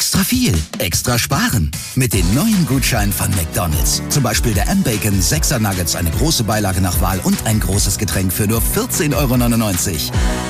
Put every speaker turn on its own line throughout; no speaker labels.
Extra viel, extra sparen. Mit den neuen Gutscheinen von McDonald's. Zum Beispiel der M-Bacon 6er Nuggets, eine große Beilage nach Wahl und ein großes Getränk für nur 14,99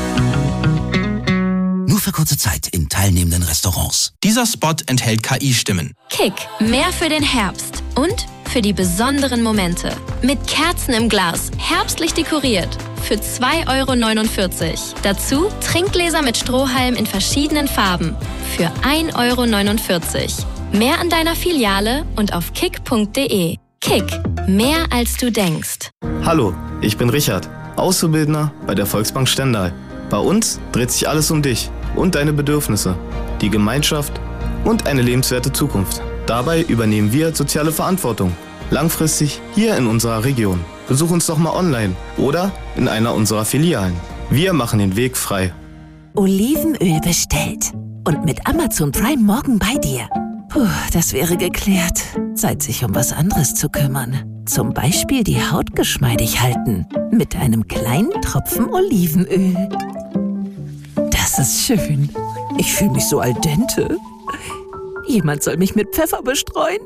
€. Nur für kurze Zeit in teilnehmenden Restaurants.
Dieser Spot enthält KI-Stimmen.
Kick, mehr für den Herbst und für die besonderen Momente. Mit Kerzen im Glas, herbstlich dekoriert. Für 2,49 €. Dazu Trinkgläser mit Strohhalm in verschiedenen Farben. Für 1,49 €. Mehr an deiner Filiale und auf kick.de. Kick, mehr als du denkst.
Hallo, ich bin Richard, Auszubildender bei der Volksbank Stendal. Bei uns dreht sich alles um dich und deine Bedürfnisse, die Gemeinschaft und eine lebenswerte Zukunft. Dabei übernehmen wir soziale Verantwortung, langfristig hier in unserer Region. Besuch uns doch mal online oder in einer unserer Filialen. Wir machen den Weg frei.
Olivenöl bestellt und mit Amazon Prime morgen bei dir. Puh, das wäre geklärt. Zeit, sich um was anderes zu kümmern. Zum Beispiel die Haut geschmeidig halten. Mit einem kleinen Tropfen Olivenöl. Das ist schön. Ich fühle mich so al dente. Jemand soll mich mit Pfeffer bestreuen.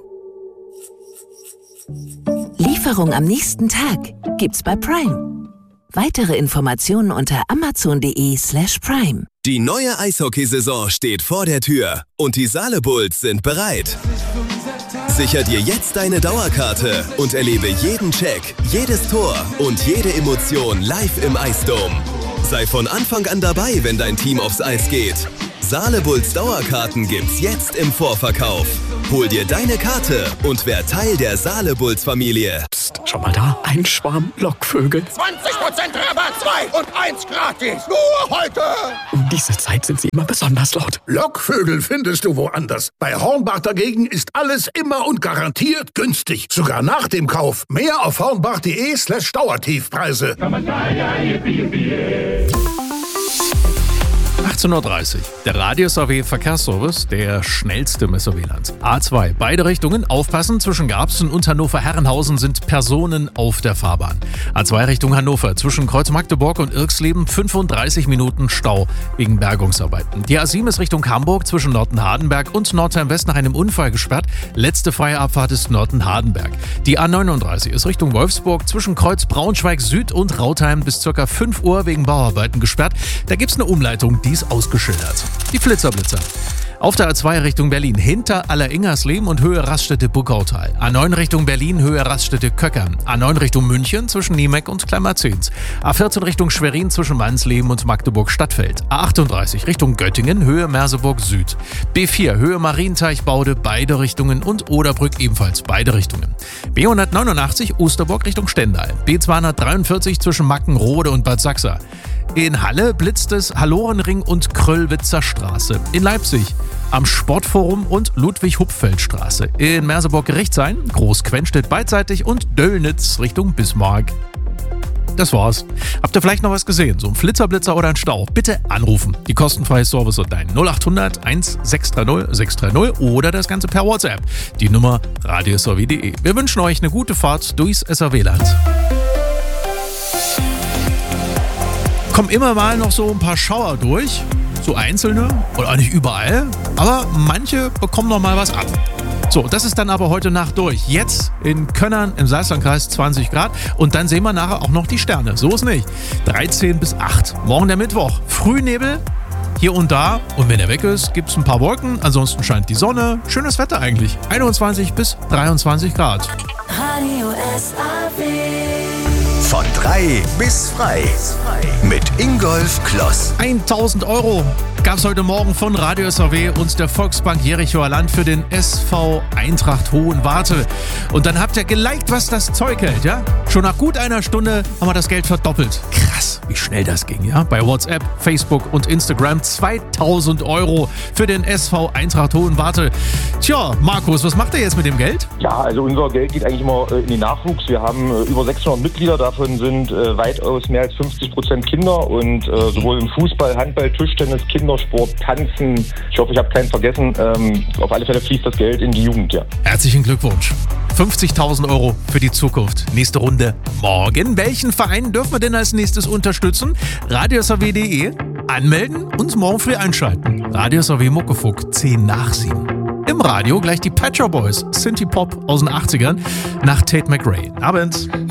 Lieferung am nächsten Tag gibt's bei Prime. Weitere Informationen unter amazon.de/prime.
Die neue Eishockeysaison steht vor der Tür und die Saale-Bulls sind bereit. Sicher dir jetzt deine Dauerkarte und erlebe jeden Check, jedes Tor und jede Emotion live im Eisdom. Sei von Anfang an dabei, wenn dein Team aufs Eis geht. Saale-Bulls Dauerkarten gibt's jetzt im Vorverkauf. Hol dir deine Karte und werd Teil der Saale-Bulls-Familie.
Psst, schau mal da, ein Schwarm Lockvögel.
20% Rabatt, 2 und 1 gratis. Nur heute.
Um diese Zeit sind sie immer besonders laut.
Lockvögel findest du woanders. Bei Hornbach dagegen ist alles immer und garantiert günstig. Sogar nach dem Kauf. Mehr auf hornbach.de/Dauertiefpreise.
18:30 Uhr. Der Radio-SAW Verkehrsservice, der schnellste im SAW-Land. A2, beide Richtungen, aufpassen, zwischen Garbsen und Hannover-Herrenhausen sind Personen auf der Fahrbahn. A2 Richtung Hannover, zwischen Kreuz Magdeburg und Irxleben 35 Minuten Stau wegen Bergungsarbeiten. Die A7 ist Richtung Hamburg, zwischen Norden-Hardenberg und Nordheim-West nach einem Unfall gesperrt. Letzte freie Abfahrt ist Norden-Hardenberg. Die A39 ist Richtung Wolfsburg, zwischen Kreuz Braunschweig Süd und Rautheim bis ca. 5 Uhr wegen Bauarbeiten gesperrt. Da gibt's eine Umleitung, die ist ausgeschildert. Die Flitzer. Auf der A2 Richtung Berlin, hinter Alleringersleben und Höhe Raststätte Buckautal. A9 Richtung Berlin, Höhe Raststätte Köckern. A9 Richtung München, zwischen Niemeck und Kleimerzins. A14 Richtung Schwerin, zwischen Mannsleben und Magdeburg-Stadtfeld. A38 Richtung Göttingen, Höhe Merseburg Süd. B4, Höhe Marienteich-Baude, beide Richtungen und Oderbrück ebenfalls, beide Richtungen. B189 Osterburg Richtung Stendal. B243 zwischen Mackenrode und Bad Sachsa. In Halle blitzt es Hallorenring und Kröllwitzer Straße. In Leipzig am Sportforum und Ludwig-Hupfeld-Straße. In Merseburg-Gerichtshain, Groß-Quenstedt beidseitig und Döllnitz Richtung Bismarck. Das war's. Habt ihr vielleicht noch was gesehen? So ein Flitzerblitzer oder ein Stau? Bitte anrufen. Die kostenfreie Service-Hotline 0800 1630 630 oder das Ganze per WhatsApp. Die Nummer radiosaw.de. Wir wünschen euch eine gute Fahrt durchs SAW-Land. Kommen immer mal noch so ein paar Schauer durch, so einzelne oder auch nicht überall, aber manche bekommen noch mal was ab. So, das ist dann aber heute Nacht durch. Jetzt in Könnern im Salzlandkreis 20 Grad und dann sehen wir nachher auch noch die Sterne. So ist nicht. 13 bis 8. Morgen der Mittwoch. Frühnebel hier und da und wenn er weg ist, gibt es ein paar Wolken. Ansonsten scheint die Sonne. Schönes Wetter eigentlich. 21 bis 23 Grad.
Radio SAW.
Von 3 bis frei. Mit Ingolf Kloss.
1.000 € gab es heute Morgen von Radio SAW und der Volksbank Jerichoer Land für den SV Eintracht Hohenwarte. Und dann habt ihr geliked, was das Zeug hält, ja? Schon nach gut einer Stunde haben wir das Geld verdoppelt. Krass, wie schnell das ging, ja? Bei WhatsApp, Facebook und Instagram 2.000 € für den SV Eintracht Hohenwarte. Tja, Markus, was macht ihr jetzt mit dem Geld?
Ja, also unser Geld geht eigentlich immer in den Nachwuchs. Wir haben über 600 Mitglieder, davon sind weitaus mehr als 50% Kinder und sowohl im Fußball, Handball, Tischtennis, Kindersport, Tanzen. Ich hoffe, ich habe keinen vergessen. Auf alle Fälle fließt das Geld in die Jugend, ja.
Herzlichen Glückwunsch. 50.000 € für die Zukunft. Nächste Runde morgen. Welchen Verein dürfen wir denn als nächstes unterstützen? radiosaw.de. Anmelden und morgen früh einschalten. Radio SOW Muckefuck 10 nach 7. Im Radio gleich die Pet Shop Boys, Synthie Pop aus den 80ern nach Tate McRae. Abend.